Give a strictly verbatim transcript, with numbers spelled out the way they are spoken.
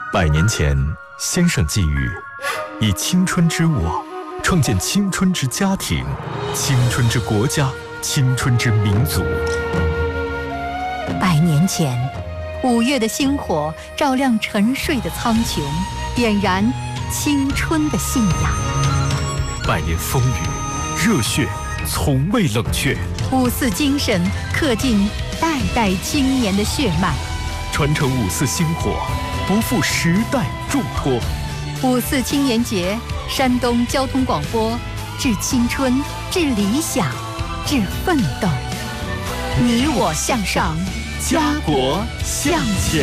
百年前，先生寄语：以青春之我，创建青春之家庭，青春之国家，青春之民族。 百年前，五月的星火照亮沉睡的苍穹，点燃青春的信仰。 百年风雨，热血从未冷却。 五四精神刻进代代青年的血脉， 传承五四星火，不负时代重托。 五四青年节，山东交通广播，致青春，致理想，致奋斗。你我向上，家国向前。